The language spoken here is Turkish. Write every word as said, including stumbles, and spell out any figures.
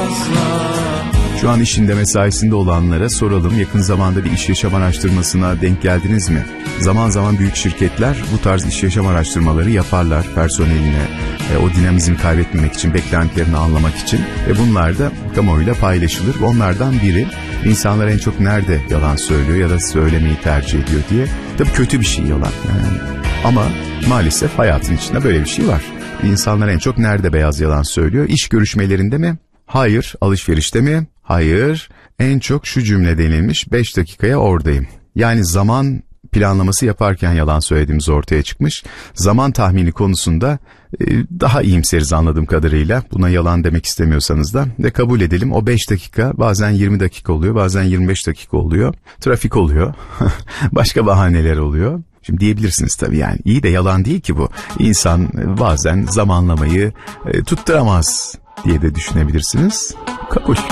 Şu an işinde mesaisinde olanlara soralım. Yakın zamanda bir iş yaşam araştırmasına denk geldiniz mi? Zaman zaman büyük şirketler bu tarz iş yaşam araştırmaları yaparlar personeline. E, o dinamizmi kaybetmemek için, beklentilerini anlamak için. Ve bunlar da kamuoyuyla paylaşılır. Onlardan biri insanlar en çok nerede yalan söylüyor ya da söylemeyi tercih ediyor diye. Tabii kötü bir şey yalan. Yani. Ama maalesef hayatın içinde böyle bir şey var. İnsanlar en çok nerede beyaz yalan söylüyor? İş görüşmelerinde mi? Hayır. Alışverişte mi? Hayır. En çok şu cümle denilmiş: beş dakikaya oradayım. Yani zaman planlaması yaparken yalan söylediğimiz ortaya çıkmış. Zaman tahmini konusunda e, daha iyimseriz anladığım kadarıyla. Buna yalan demek istemiyorsanız da ve kabul edelim, o beş dakika bazen yirmi dakika oluyor, bazen yirmi beş dakika oluyor. Trafik oluyor. Başka bahaneler oluyor. Şimdi diyebilirsiniz tabii, yani iyi de yalan değil ki bu. İnsan bazen zamanlamayı e, tutturamaz diye de düşünebilirsiniz. Kabul.